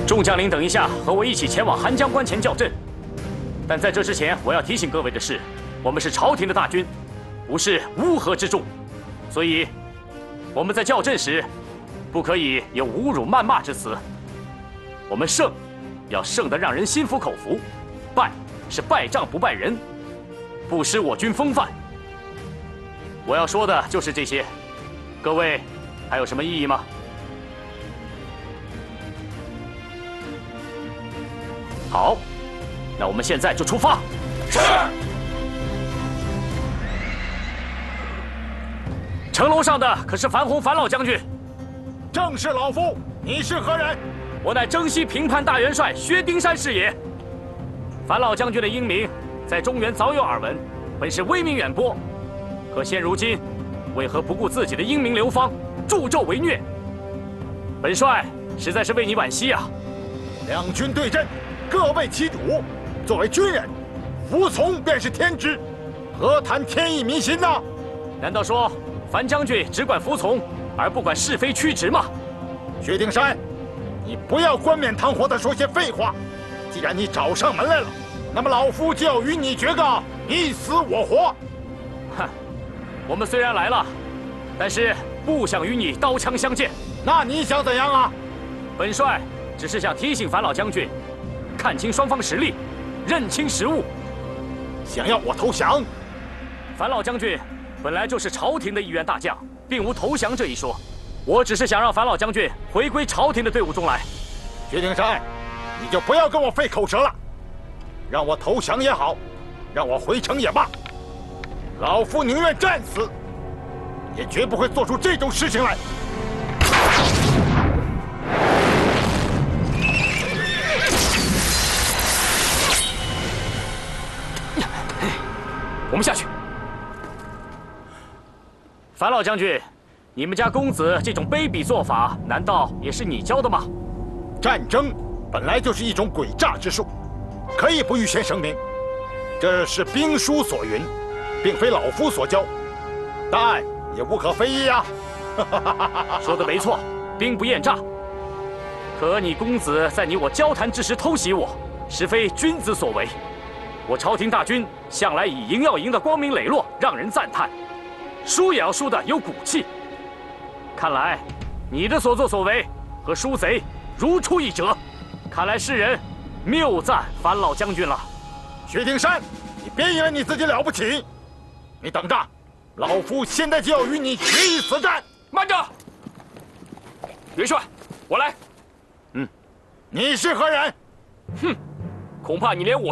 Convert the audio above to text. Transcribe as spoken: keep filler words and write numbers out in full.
众将领，等一下和我一起前往韩江关前校阵。但在这之前，我要提醒各位的是，我们是朝廷的大军，不是乌合之众，所以我们在校阵时，不可以有侮辱、谩骂之词。我们胜，要胜得让人心服口服；败是败仗不败人，不失我军风范。我要说的就是这些，各位还有什么异议吗？ 好，那我们现在就出发。是。城楼上的可是樊宏樊老将军。 正是老夫。你是何人？ 我乃征西平叛大元帅薛丁山是也。樊老将军的英名在中原早有耳闻，本是威名远播。可现如今，为何不顾自己的英名流芳，助纣为虐？本帅实在是为你惋惜啊！ 两军对阵。 各为其主，作为军人，服从便是天职，何谈天意民心呢？ 难道说樊将军只管服从，而不管是非曲直吗？ 薛丁山，你不要冠冕堂皇地说些废话。既然你找上门来了，那么老夫就要与你决个你死我活。 哼，我们虽然来了，但是不想与你刀枪相见。 那你想怎样啊？ 本帅只是想提醒樊老将军。 看清双方实力，认清实物。 想要我投降？ 樊老将军本来就是朝廷的一员大将，并无投降这一说。我只是想让樊老将军回归朝廷的队伍中来。 薛丁山，你就不要跟我费口舌了。让我投降也好，让我回城也罢，老夫宁愿战死，也绝不会做出这种事情来。 我们下去。樊老将军，你们家公子这种卑鄙做法，难道也是你教的吗？ 战争本来就是一种诡诈之术，可以不预先声明。这是兵书所云，并非老夫所教，但也无可非议啊。 说的没错，兵不厌诈。可你公子在你我交谈之时偷袭我，实非君子所为。 我朝廷大军向来以赢要赢的光明磊落让人赞叹，输也要输的有骨气。看来你的所作所为和输贼如出一辙，看来世人谬赞樊老将军了。 薛丁山，你别以为你自己了不起，你等着，老夫现在就要与你决一死战！ 慢着，元帅，我来。 嗯，你是何人？ 哼，恐怕你连我。